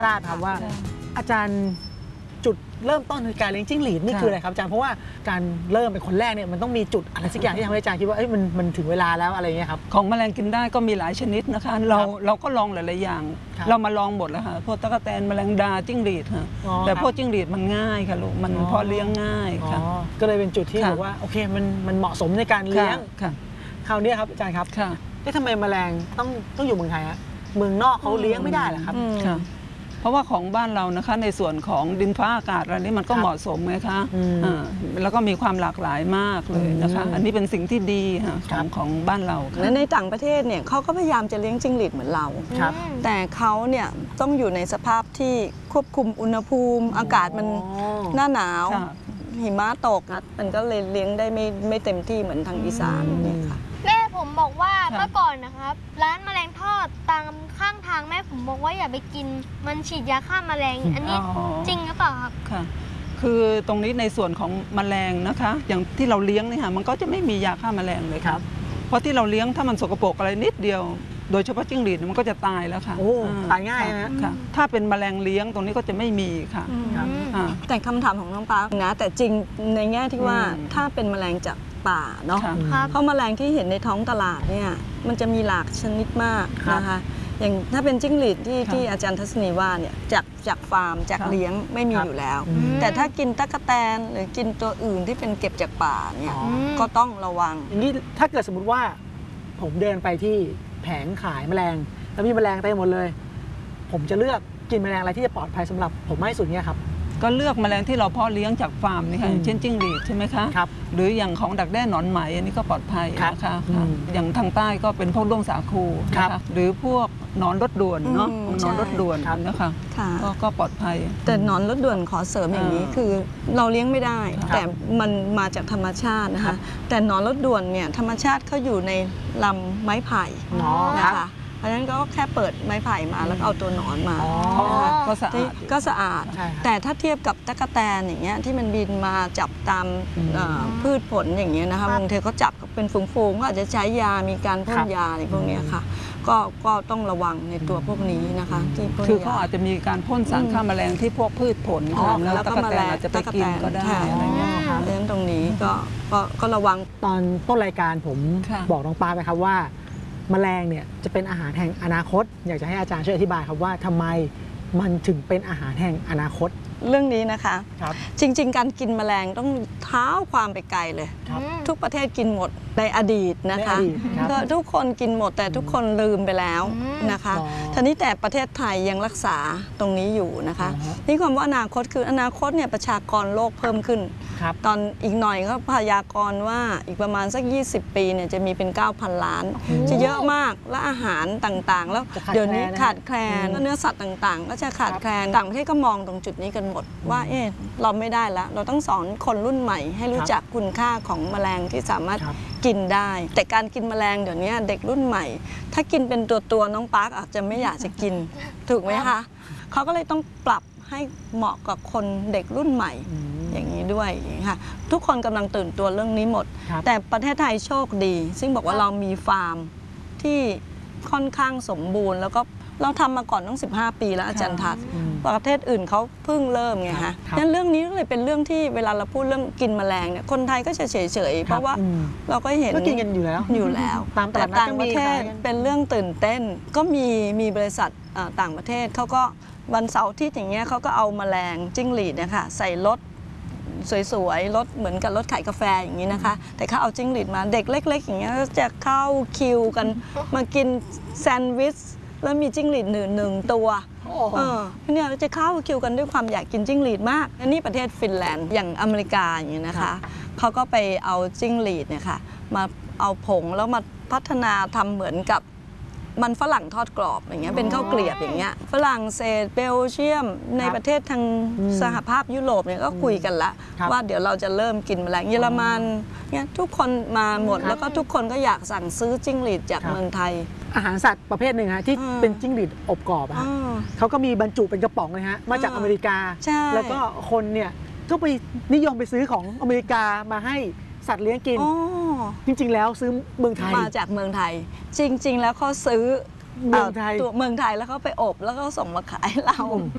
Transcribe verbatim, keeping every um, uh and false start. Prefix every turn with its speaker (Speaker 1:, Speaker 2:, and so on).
Speaker 1: ทราบครับว่าอาจารย์จุดเริ่มต้นในการเลี้ยงจิ้งหรีดนี่คืออะไรครับอาจารย์เพราะว่าการเริ่มเป็นคนแรกเนี่ยมันต้องมีจุดอะไรสักอย่างที่ทำให้อาจารย์คิดว่าเอ้ยมันมันถึงเวลาแล้วอะไรเงี้ยครับ
Speaker 2: ของแมลงกินได้ก็มีหลายชนิดนะคะเราเราก็ลองหลายๆอย่างเรามาลองหมดแล้วค่ะพวกตั๊กแตนแมลงดาจิ้งหรีดค่ะแต่พวกจิ้งหรีดมันง่ายค่ะลูกมันพอเลี้ยงง่ายค่ะ
Speaker 1: ก็เลยเป็นจุดที่บอกว่าโอเคมันมันเหมาะสมในการเลี้ยงคราวนี้ครับอาจารย์ครับทำไมแมลงต้องต้องอยู่เมืองไทยฮะเมืองนอกเขาเลี้ยงไม่ได้เหรอครับ
Speaker 2: เพราะว่าของบ้านเรานะคะในส่วนของดินฟ้าอากาศอะไรนี้มันก็เหมาะสมไงคะแล้วก็มีความหลากหลายมากเลยนะคะอันนี้เป็นสิ่งที่ดีของของบ้านเรา
Speaker 3: และในต่างประเทศเนี่ยเขาก็พยายามจะเลี้ยงจิ้งหรีดเหมือนเราแต่เขาเนี่ยต้องอยู่ในสภาพที่ควบคุมอุณหภูมิอากาศมันหน้าหนาวหิมะตกมันก็เลยเลี้ยงได้ไม่ไม่เต็มที่เหมือนทางอีสานนี่ค่ะ
Speaker 4: แม่ผมบอกว่าเมื่อก่อนนะครับร้านแมลงทอดตามข้างทางแม่ผมบอกว่าอย่าไปกินมันฉีดยาฆ่าแมลงอันนี้จริงหรือเปล่าครับ
Speaker 2: ค่ะคือตรงนี้ในส่วนของแมลงนะคะอย่างที่เราเลี้ยงเนี่ยค่ะมันก็จะไม่มียาฆ่าแมลงเลยครับเพราะที่เราเลี้ยงถ้ามันสกปรกอะไรนิดเดียวโดยเฉพาะจิ้งหรีดมันก็จะตายแล้วค่ะ
Speaker 1: โอ้ตายง่ายนะ
Speaker 2: ค่ะถ้าเป็นแมลงเลี้ยงตรงนี้ก็จะไม่มีค่ะ
Speaker 3: แต่คำถามของน้องปาร์คนะแต่จริงในแง่ที่ว่าถ้าเป็นแมลงจากป่าเนาะเพราะแมลงที่เห็นในท้องตลาดเนี่ยมันจะมีหลากชนิดมากนะคะอย่างถ้าเป็นจิ้งหรีดที่ที่อาจารย์ทัศนีว่าเนี่ยจากจากฟาร์มจากเลี้ยงไม่มีอยู่แล้วแต่ถ้ากินตั๊กแตนหรือกินตัวอื่นที่เป็นเก็บจากป่าเนี่ยก็ต้องระวัง
Speaker 1: อย่างนี้ถ้าเกิดสมมติว่าผมเดินไปที่แผงขายแมลงแล้วมีแมลงเต็มหมดเลยผมจะเลือกกินแมลงอะไรที่จะปลอดภัยสำหรับผมมากที่สุดเนี่ยครับ
Speaker 2: ก็เลือกแมลงที่เราเพาะเลี้ยงจากฟาร์มนี่ค่ะเช่นจิ้งหรีดใช่ไหมคะหรืออย่างของดักแด้หนอนไหมอันนี้ก็ปลอดภัยนะคะอย่างทางใต้ก็เป็นพวกด้วงสาคูนะคะหรือพวกหนอนรถด่วนเนาะหนอนรถด่วนนะคะก็ปลอดภัย
Speaker 3: แต่หนอนรถด่วนขอเสริมอย่างนี้คือเราเลี้ยงไม่ได้แต่มันมาจากธรรมชาตินะคะแต่หนอนรถด่วนเนี่ยธรรมชาติเขาอยู่ในลำไม้ไผ่นะคะเพราะฉะนั้นก็แค่เปิดไม้ไผ่มาแล้วเอาตัวหนอนมา
Speaker 2: ก็สะอาด
Speaker 3: ก็สะอาดแต่ถ้าเทียบกับตั๊กแตนอย่างเงี้ยที่มันบินมาจับตามพืชผลอย่างเงี้ยนะคะบางทีเขาจับเป็นฝูงๆก็อาจจะใช้ยามีการพ่นยาอะไรพวกนี้ค่ะก็ก็ต้องระวังในตัวพวกนี้นะคะที่
Speaker 2: คือเขาอาจจะมีการพ่นสารฆ่าแมลงที่พวกพืชผลแล้วตั๊กแตนอาจจะไปกินก็ได้อะไรเงี้ย
Speaker 3: นะคะดังนั้นตรงนี้ก็ก็ระวัง
Speaker 1: ตอนต้นรายการผมบอกน้องปาไปครับว่าแมลงเนี่ยจะเป็นอาหารแห่งอนาคตอยากจะให้อาจารย์ช่วยอธิบายครับว่าทำไมมันถึงเป็นอาหารแห่งอนาคต
Speaker 3: เรื่องนี้นะคะจริงๆการกินแมลงต้องเท้าความไปไกลเลยทุกประเทศกินหมดในอดีตนะคะก็ทุกคนกินหมดแต่ทุกคนลืมไปแล้วนะคะทีนี้แต่ประเทศไทยยังรักษาตรงนี้อยู่นะคะนี่ความว่าอนาคตคืออนาคตเนี่ยประชากรโลกเพิ่มขึ้นตอนอีกหน่อยก็พยากรณ์ว่าอีกประมาณสักยี่สิบปีเนี่ยจะมีเป็น เก้าพัน ล้านจะเยอะมากและอาหารต่างๆแล้วเดี๋ยวนี้ขาดแคลนเนื้อสัตว์ต่างๆก็จะขาดแคลนต่างประเทศก็มองตรงจุดนี้กันหมดว่าเออเราไม่ได้แล้วเราต้องสอนคนรุ่นใหม่ให้รู้จักคุณค่าของแมลงที่สามารถกินได้แต่การกินแมลงเดี๋ยวนี้เด็กรุ่นใหม่ถ้ากินเป็นตัวตัวน้องปาร์คอาจจะไม่อยากจะกินถูกไหมคะเขาก็เลยต้องปรับให้เหมาะกับคนเด็กรุ่นใหม่อย่างนี้ด้วยค่ะทุกคนกำลังตื่นตัวเรื่องนี้หมดแต่ประเทศไทยโชคดีซึ่งบอกว่าเรามีฟาร์มที่ค่อนข้างสมบูรณ์แล้วก็เราทำมาก่อนตั้งสิบห้าปีแล้วอาจารย์ทัศน์ประเทศอื่นเขาเพิ่งเริ่มไงฮะดังนั้นเรื่องนี้ก็เลยเป็นเรื่องที่เวลาเราพูดเรื่องกินแมลงเนี่ยคนไทยก็จะเฉยๆเพราะว่าเราก็เห็น
Speaker 1: ก็กินกันอยู่แล้ว
Speaker 3: อยู่แล้วแต่ต่างประเทศเป็นเรื่องตื่นเต้นก็มีมีบริษัทต่างประเทศเขาก็วันเสาร์อาทิตย์อย่างเงี้ยเขาก็เอาแมลงจิ้งหรีดนะคะใส่รถสวยๆรถเหมือนกับรถขายกาแฟอย่างนี้นะคะแต่เขาเอาจิ้งหรีดมาเด็กเล็กๆอย่างเงี้ยจะเข้าคิวกันมากินแซนด์วิชแล้วมีจิ้งหรีดหนึ่งหนึ่งตัวเออเนี่ยจะเข้าคิวกันด้วยความอยากกินจิ้งหรีดมากอันนี้ประเทศฟินแลนด์อย่างอเมริกาอย่างเงี้ยนะคะเขาก็ไปเอาจิ้งหรีดเนี่ยค่ะมาเอาผงแล้วมาพัฒนาทำเหมือนกับมันฝรั่งทอดกรอบอย่างเงี้ยเป็นข้าวเกลียบอย่างเงี้ยฝรั่งเศสเบลเยียมในประเทศทางสหภาพยุโรปเนี่ยก็คุยกันละว่าเดี๋ยวเราจะเริ่มกินแมลงเยอรมันเนี่ยทุกคนมาหมดแล้วก็ทุกคนก็อยากสั่งซื้อจิ้งหรีดจากเมืองไทย
Speaker 1: อาหารสัตว์ประเภทหนึ่งฮะที่เป็นจิ้งหรีดอบกรอบฮะเขาก็มีบรรจุเป็นกระป๋องเลยฮะมาจากอเมริกาแล้วก็คนเนี่ยก็ไปนิยมไปซื้อของอเมริกามาให้สัตว์เลี้ยงกินจริงๆแล้วซื้อเมืองไทย
Speaker 3: มาจากเมืองไทยจริงๆแล้วเขาซื้อ
Speaker 1: เมืองไทย
Speaker 3: ตัวเมืองไทยแล้วเขาไปอบแล้วก็ส่งมาขายเรา